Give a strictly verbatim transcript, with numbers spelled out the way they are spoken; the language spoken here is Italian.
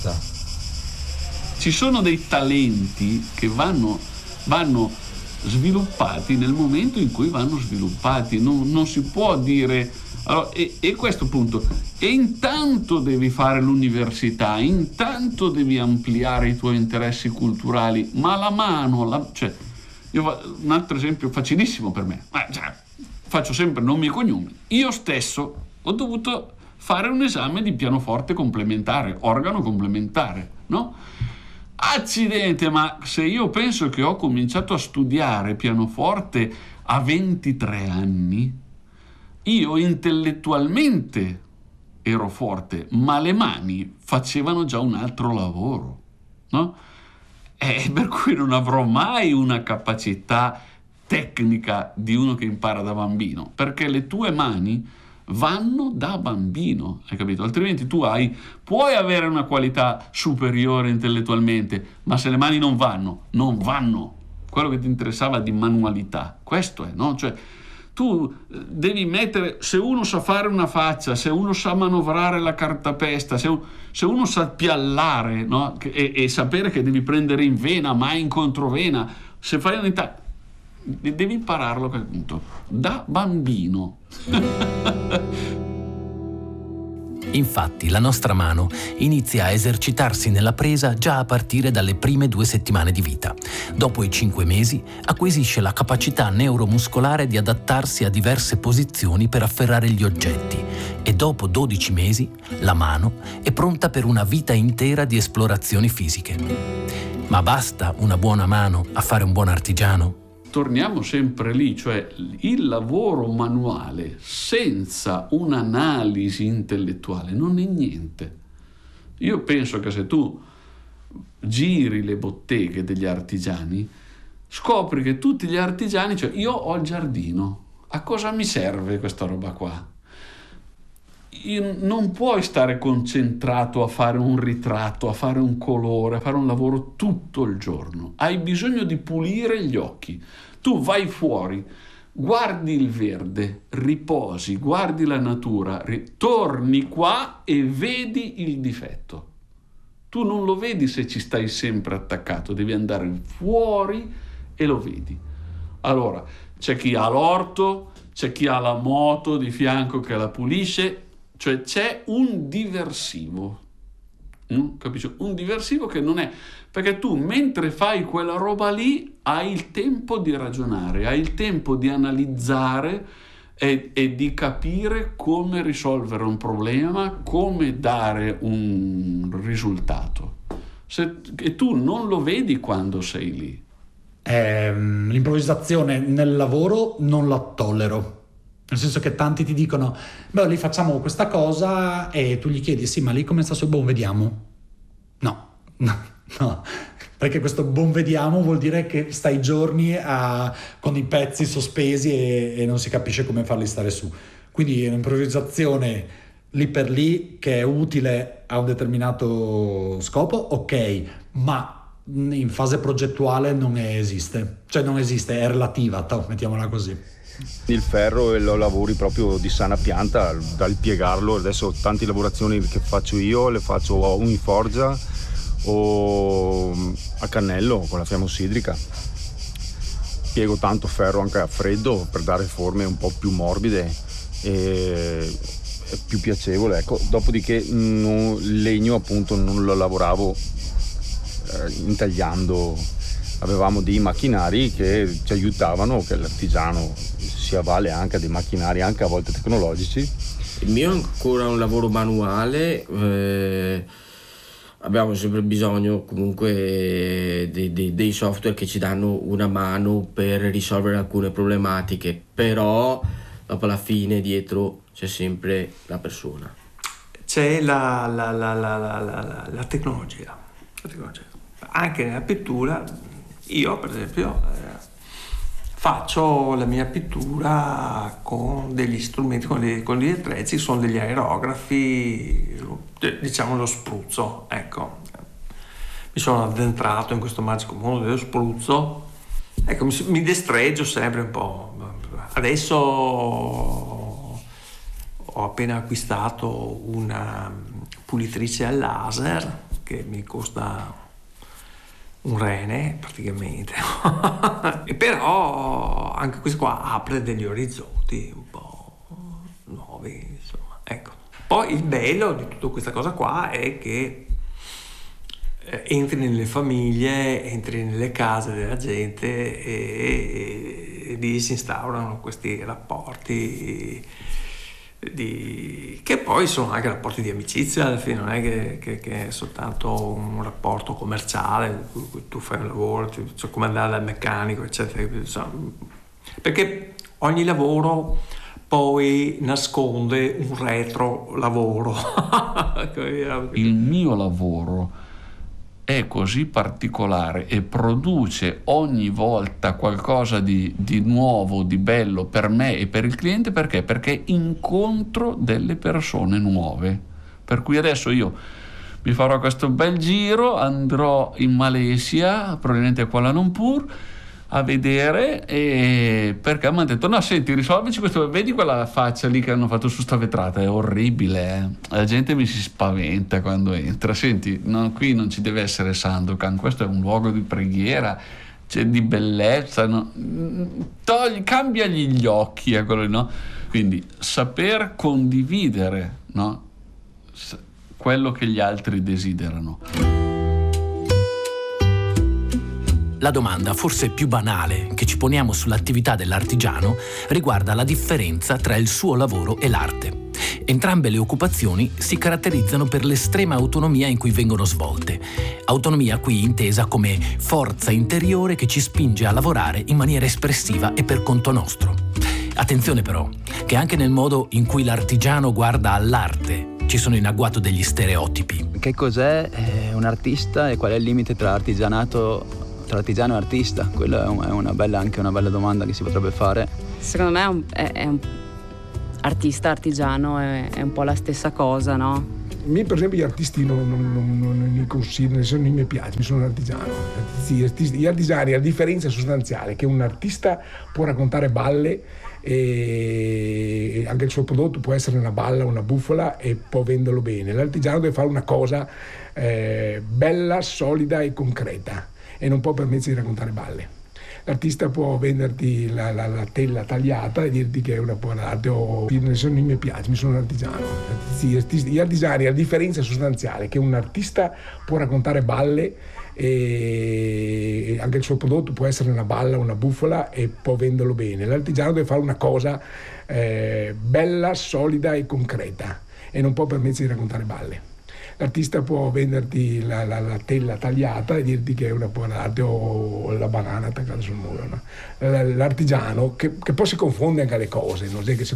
Ci sono dei talenti che vanno, vanno sviluppati nel momento in cui vanno sviluppati, non, non si può dire allora, e, e questo punto, e intanto devi fare l'università, intanto devi ampliare i tuoi interessi culturali, ma la mano, la, cioè, io, un altro esempio facilissimo per me, eh, cioè, faccio sempre nome e cognome, io stesso ho dovuto fare un esame di pianoforte complementare, organo complementare, no? Accidente, ma se io penso che ho cominciato a studiare pianoforte a ventitré anni, io intellettualmente ero forte, ma le mani facevano già un altro lavoro, no? E per cui non avrò mai una capacità tecnica di uno che impara da bambino, perché le tue mani vanno da bambino, hai capito? Altrimenti tu hai, puoi avere una qualità superiore intellettualmente, ma se le mani non vanno, non vanno. Quello che ti interessava di manualità, questo è, no? Cioè, tu devi mettere, se uno sa fare una faccia, se uno sa manovrare la cartapesta, se, se uno sa piallare, no? e, e sapere che devi prendere in vena, mai in controvena, se fai un'età, devi impararlo a quel punto, da bambino. Infatti la nostra mano inizia a esercitarsi nella presa già a partire dalle prime due settimane di vita. Dopo i cinque mesi acquisisce la capacità neuromuscolare di adattarsi a diverse posizioni per afferrare gli oggetti e dopo dodici mesi la mano è pronta per una vita intera di esplorazioni fisiche. Ma basta una buona mano a fare un buon artigiano? Torniamo sempre lì, cioè il lavoro manuale senza un'analisi intellettuale non è niente. Io penso che se tu giri le botteghe degli artigiani, scopri che tutti gli artigiani, cioè io ho il giardino, a cosa mi serve questa roba qua? Io, non puoi stare concentrato a fare un ritratto, a fare un colore, a fare un lavoro tutto il giorno. Hai bisogno di pulire gli occhi. Tu vai fuori, guardi il verde, riposi, guardi la natura, torni qua e vedi il difetto. Tu non lo vedi se ci stai sempre attaccato, devi andare fuori e lo vedi. Allora, c'è chi ha l'orto, c'è chi ha la moto di fianco che la pulisce, cioè c'è un diversivo, mm? Capisci? Un diversivo che non è, perché tu mentre fai quella roba lì hai il tempo di ragionare, hai il tempo di analizzare e, e di capire come risolvere un problema, come dare un risultato. Se, e tu non lo vedi quando sei lì. Eh, l'improvvisazione nel lavoro non la tollero. Nel senso che tanti ti dicono, beh, lì facciamo questa cosa e tu gli chiedi, sì, ma lì come sta sul buon vediamo? No, no, no, perché questo buon vediamo vuol dire che stai giorni a, con i pezzi sospesi e, e non si capisce come farli stare su. Quindi è un'improvvisazione lì per lì che è utile a un determinato scopo, ok, ma in fase progettuale non esiste, cioè non esiste, è relativa, mettiamola così. Il ferro lo lavori proprio di sana pianta, dal piegarlo. Adesso tante lavorazioni che faccio io le faccio o in forgia o a cannello con la fiamma ossidrica. Piego tanto ferro anche a freddo per dare forme un po' più morbide e più piacevole, ecco. Dopodiché non, il legno appunto non lo lavoravo eh, intagliando. Avevamo dei macchinari che ci aiutavano, che l'artigiano si avvale anche dei macchinari, anche a volte tecnologici. Il mio è ancora un lavoro manuale, eh, abbiamo sempre bisogno comunque dei, dei, dei software che ci danno una mano per risolvere alcune problematiche, però dopo alla fine dietro c'è sempre la persona. C'è la, la, la, la, la, la, la tecnologia. La tecnologia. Anche nella pittura. Io per esempio eh, faccio la mia pittura con degli strumenti, con, dei, con gli attrezzi, sono degli aerografi, diciamo lo spruzzo, ecco. Mi sono addentrato in questo magico mondo dello spruzzo, ecco, mi, mi destreggio sempre un po'. Adesso ho appena acquistato una pulitrice al laser che mi costa un rene praticamente. E però anche questo qua apre degli orizzonti un po' nuovi, insomma, ecco. Poi il bello di tutta questa cosa qua è che eh, entri nelle famiglie, entri nelle case della gente e, e, e lì si instaurano questi rapporti di, che poi sono anche rapporti di amicizia, alla fine non è che, che, che è soltanto un rapporto commerciale, tu fai un lavoro, cioè come andare dal meccanico, eccetera, insomma, perché ogni lavoro poi nasconde un retro lavoro. Il mio lavoro è così particolare e produce ogni volta qualcosa di, di nuovo, di bello per me e per il cliente, perché? Perché incontro delle persone nuove. Per cui adesso io mi farò questo bel giro, andrò in Malesia, probabilmente a Kuala Lumpur, a vedere, e perché mi hanno detto no, senti, risolvici questo, vedi quella faccia lì che hanno fatto su sta vetrata, è orribile, eh? La gente mi si spaventa quando entra. Senti, no, qui non ci deve essere Sandokan, questo è un luogo di preghiera, cioè di bellezza, no? Togli, cambiagli gli occhi a quello, no? Quindi saper condividere, no? Quello che gli altri desiderano. La domanda forse più banale che ci poniamo sull'attività dell'artigiano riguarda la differenza tra il suo lavoro e l'arte. Entrambe le occupazioni si caratterizzano per l'estrema autonomia in cui vengono svolte. Autonomia qui intesa come forza interiore che ci spinge a lavorare in maniera espressiva e per conto nostro. Attenzione però, che anche nel modo in cui l'artigiano guarda all'arte ci sono in agguato degli stereotipi. Che cos'è eh, un artista e qual è il limite tra artigianato tra artigiano e artista? Quella è una bella, anche una bella domanda che si potrebbe fare. Secondo me è un, è, è un artista, artigiano è, è un po' la stessa cosa, no? A me per esempio gli artisti non, non, non, non li considero, non mi piace, mi sono un artigiano. Gli artisti, gli artigiani, la differenza sostanziale è che un artista può raccontare balle e anche il suo prodotto può essere una balla, una bufala e può venderlo bene. L'artigiano deve fare una cosa eh, bella, solida e concreta e non può permettersi di raccontare balle. L'artista può venderti la, la, la tela tagliata e dirti che è una buona arte, o non mi piace, mi sono un artigiano. Gli artisti, gli artigiani, la differenza sostanziale è che un artista può raccontare balle e anche il suo prodotto può essere una balla, una bufala e può venderlo bene. L'artigiano deve fare una cosa eh, bella, solida e concreta e non può permettersi di raccontare balle. L'artista può venderti la, la, la tela tagliata e dirti che è una buona arte, o la banana attaccata sul muro, no? L'artigiano, che, che poi si confonde anche le cose, non è che si